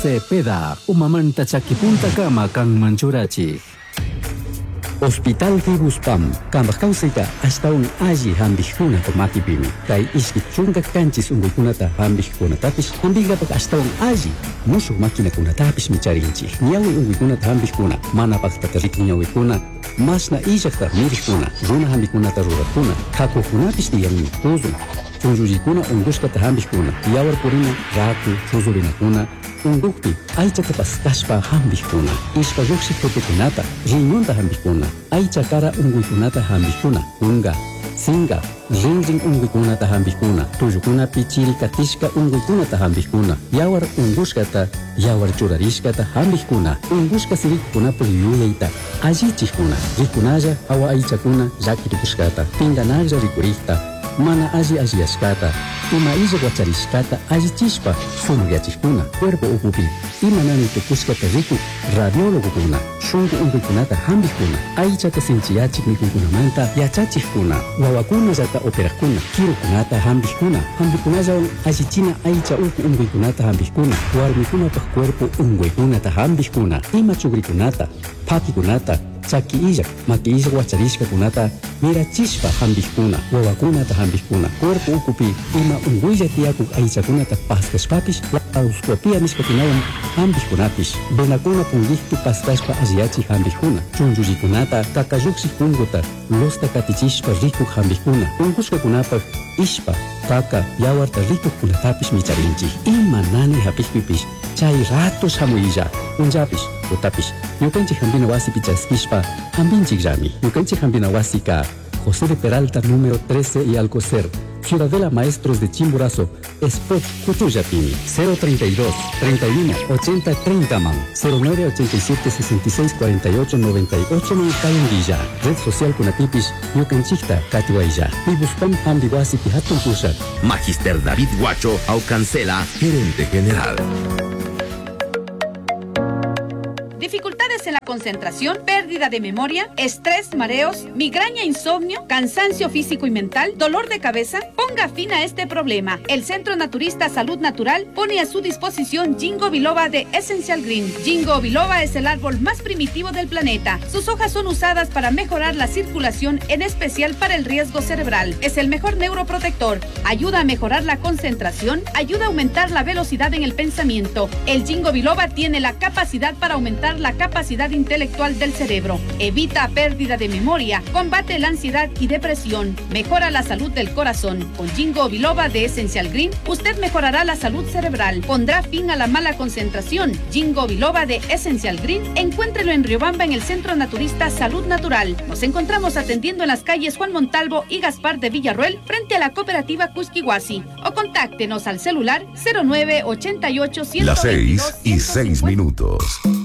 Cepeda, umamanta chakipunta kama kan manchurachi. Hospital Fibuspam, kambak kausita hasta un allí hambijuna tomakipimi. Kai iskichunga kanchis ungukunata hambijuna tapis, hambiga pak hasta un allí. Musu makina kuna tapis micharinchi. Nyawi ungukunata hambijuna, mana pak tatarik nyawi kuna. Masna ijakta mirikuna, runa hambikunata rurakuna. Kakukunapis diyang tuzu. Chunjujikuna unguskata hambijuna. Yawar purina, raku, chuzurinakuna. Ungukti, aichata pastashpa hambijuna. Ishka yuksi pepekunata, riñonta hambijuna. Aicha kara unguikunata hambijuna. Unga, singa, rinring unguikunata hambijuna. Tuyukuna pichiri katishka unguikunata hambijuna. Yawar unguskata, yawar churarishkata hambijuna. Unguska sirikuna puliyuyaita. Allichikuna, rikunaya awa aichakuna yakiripuskata. Pinganaja rikurikta. Mana askata, ima illa guacharishkata allichishpa sumuyachikuna, cuerpo upupi, ima nani tukuskata riku, radiólogo kuna, shungu unguikunata hambijuna, aichata sinchiyachik mikunkunamanta yachachikuna, wawakuna yata operakuna, kirukunata hambijuna, hambikunalla allichina aicha uku unguikunata hambijuna, warmikunata cuerpo unguikunata hambijuna, ima chugrikunata, pakikunata, chaki illa, maki illa guacharishka kunata, mirachishpa hambijuna, wawakunata hambijuna, cuerpo ukupi, ima unguilla tiakuk aichakunata paskashpapish, lauscopia nishpakinawan hambijkunapis, venakuna pungihtu pastashpa asiachi hambijuna, chunjullikunata, kakayuksik punguta, losta katichishpa rikuk hambijuna, ungushkakunapak ishpa, kaka, yawarta rikuk kunatapish micharinchi, ima nani hapijpipish, chay ratos hamuilla, unjapish, utapish, yukanchik hambina wasi pichaskishpa, hambinchik llami, yukanchik hambina wasi ka, José de Peralta número 13 y Alcocer, Ciudadela Maestros de Chimborazo, Spot Cutuyapini, 032 31 80 30 man, 0987 66 48 98 Villa, Red Social Kunatipis, Yukanchikta, Katiwailla, Pibuspam Hambiwasi Pihatun Pushat. Magister David Guacho Aucancela, gerente general. Dificultades en la concentración, pérdida de memoria, estrés, mareos, migraña, insomnio, cansancio físico y mental, dolor de cabeza. Ponga fin a este problema. El Centro Naturista Salud Natural pone a su disposición Ginkgo biloba de Essential Green. Ginkgo biloba es el árbol más primitivo del planeta. Sus hojas son usadas para mejorar la circulación, en especial para el riesgo cerebral. Es el mejor neuroprotector. Ayuda a mejorar la concentración, ayuda a aumentar la velocidad en el pensamiento. El Ginkgo biloba tiene la capacidad para aumentar la capacidad intelectual del cerebro, evita pérdida de memoria, combate la ansiedad y depresión, mejora la salud del corazón. Con Ginkgo biloba de Essential Green, usted mejorará la salud cerebral, pondrá fin a la mala concentración. Ginkgo biloba de Essential Green, encuéntrelo en Riobamba en el Centro Naturista Salud Natural. Nos encontramos atendiendo en las calles Juan Montalvo y Gaspar de Villarroel, frente a la cooperativa Cusquihuasi, o contáctenos al celular 0988 122 Las 6:06.